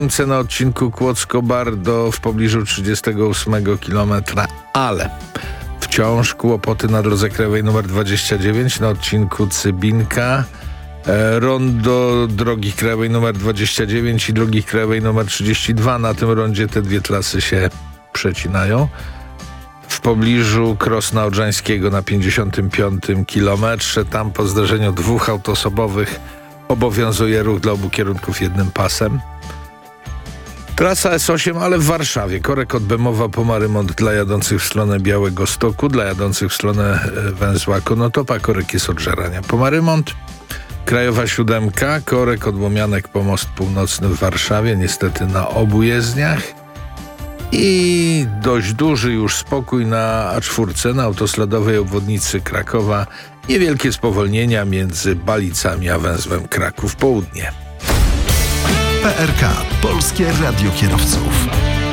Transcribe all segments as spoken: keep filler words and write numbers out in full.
na odcinku Kłodzko-Bardo w pobliżu trzydziestego ósmego kilometra, ale wciąż kłopoty na drodze krajowej nr dwadzieścia dziewięć na odcinku Cybinka, e, rondo drogi krajowej nr dwadzieścia dziewięć i drogi krajowej nr trzydzieści dwa. Na tym rondzie te dwie trasy się przecinają. W pobliżu Krosna Odrzańskiego na pięćdziesiątym piątym kilometrze, tam po zdarzeniu dwóch autosobowych obowiązuje ruch dla obu kierunków jednym pasem. Trasa S osiem, ale w Warszawie. Korek od Bemowa po Marymont dla jadących w stronę Białegostoku, dla jadących w stronę węzła Konotopa. Korek jest od Żerania po Marymont. Krajowa siódemka, korek od Łomianek po Most Północny w Warszawie, niestety na obu jezdniach. I dość duży już spokój na A cztery, na autostradowej obwodnicy Krakowa. Niewielkie spowolnienia między Balicami a węzłem Kraków Południe. P R K. Polskie Radio Kierowców.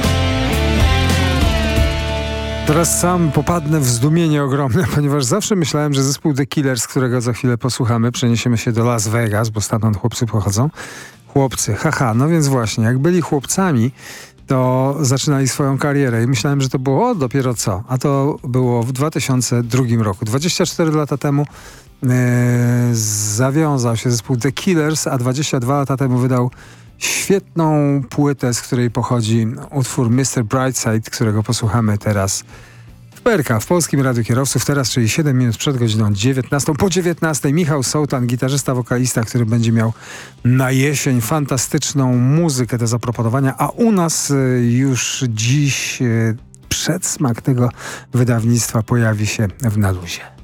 Teraz sam popadnę w zdumienie ogromne, ponieważ zawsze myślałem, że zespół The Killers, którego za chwilę posłuchamy, przeniesiemy się do Las Vegas, bo stamtąd chłopcy pochodzą. Chłopcy, haha, no więc właśnie, jak byli chłopcami, to zaczynali swoją karierę i myślałem, że to było o, dopiero co. A to było w dwa tysiące drugim roku. dwadzieścia cztery lata temu yy, zawiązał się zespół The Killers, a dwadzieścia dwa lata temu wydał świetną płytę, z której pochodzi utwór mister Brightside, którego posłuchamy teraz w P R K, w Polskim Radiu Kierowców. Teraz, czyli siedem minut przed godziną dziewiętnastą. Po dziewiętnastej Michał Sołtan, gitarzysta, wokalista, który będzie miał na jesień fantastyczną muzykę do zaproponowania, a u nas y, już dziś y, przedsmak tego wydawnictwa pojawi się w Na luzie.